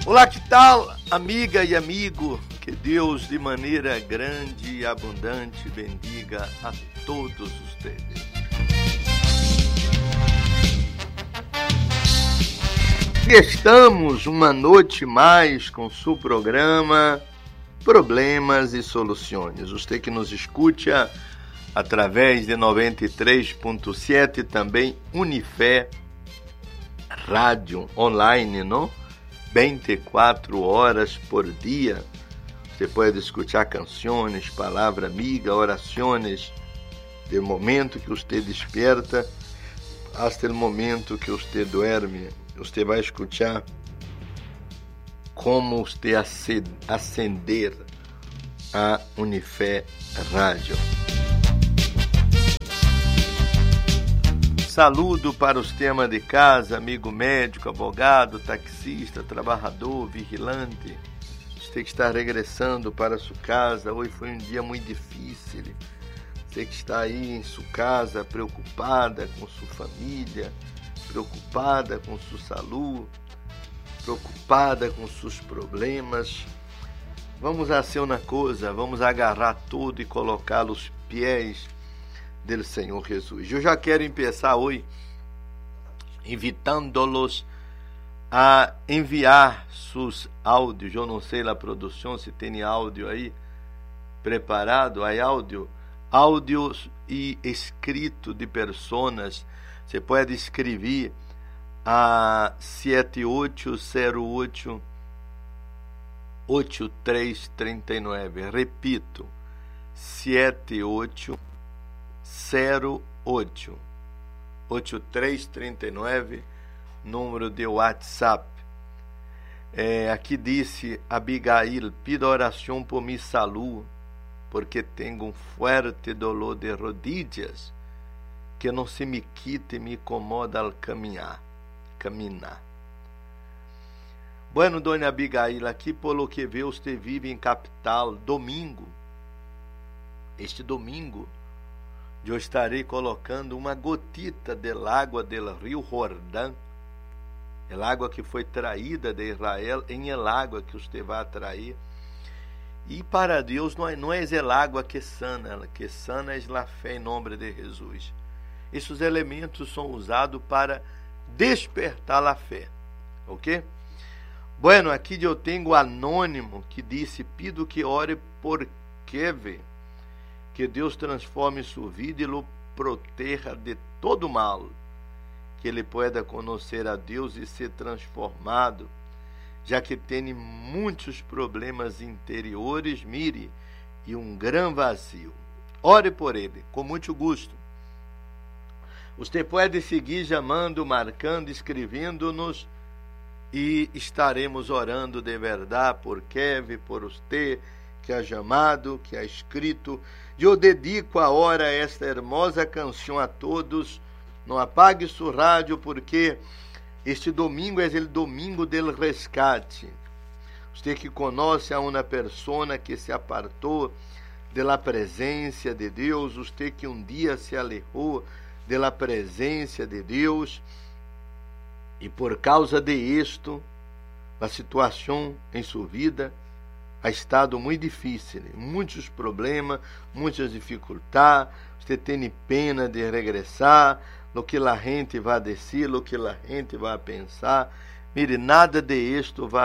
Olá, que tal, amiga e amigo? Que Deus de maneira grande e abundante bendiga a todos vocês. Estamos uma noite mais com seu programa Problemas e Soluções. Você que nos escuta através de 93.7 e também Unifé Rádio Online, não? 24 horas por dia. Você pode escutar canções, palavra amiga, orações, do momento que você desperta até o momento que você dorme. Você vai escutar como você acender a Unifé Rádio. Saludo para os temas de casa, amigo médico, advogado, taxista, trabalhador, vigilante. Você que está regressando para sua casa, hoje foi um dia muito difícil. Você que está aí em sua casa, preocupada com sua família, preocupada com sua saúde, preocupada com seus problemas. Vamos fazer uma coisa, vamos agarrar tudo e colocar os pés do Senhor Jesus. Eu já quero começar hoje invitando-los a enviar seus áudios. Eu não sei na produção se tem áudio aí preparado, aí áudios e escrito de pessoas. Você pode escrever a 7808-8339. Repito, 7808-8339, número de WhatsApp. Aqui disse Abigail: pida oração por minha saúde, porque tenho um forte dolor de rodillas que não se me quita e me incomoda ao caminhar. Bueno, dona Abigail, aqui pelo que vê, você vive em capital. Domingo, este domingo, eu estarei colocando uma gotita de água do rio Jordão, a água que foi traída de Israel, em el água que você vai atrair. E para Deus não é el água que sana é a fé em nome de Jesus. Esses elementos são usados para despertar a fé, ok? Bueno, aqui eu tenho o anônimo que disse: pido que ore por Kevin, que Deus transforme sua vida e o proteja de todo mal, que ele pueda conhecer a Deus e ser transformado, já que tem muitos problemas interiores, mire, e um grande vazio. Ore por ele, com muito gosto. Você pode seguir chamando, marcando, escrevendo-nos, e estaremos orando de verdade por Kevin, por você que é chamado, que é escrito. Eu dedico agora esta hermosa canção a todos. Não apague sua rádio, porque este domingo é o domingo del rescate. Você que conhece a uma pessoa que se apartou da presença de Deus, você que um dia se alejou da presença de Deus, e por causa de isto, a situação em sua vida ha estado muito difícil, muitos problemas, muitas dificuldades. Você tem pena de regressar, no que a gente vai dizer, no que a gente vai pensar. Mire, nada de isto vai